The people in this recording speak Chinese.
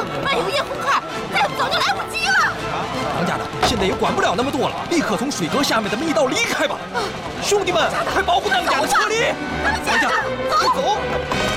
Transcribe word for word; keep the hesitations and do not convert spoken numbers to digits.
万一有夜红海，再不早就来不及了。 当家的现在也管不了那么多了，立刻从水阁下面的密道离开吧！兄弟们，快保护当家的撤离！ 当家的， 快走！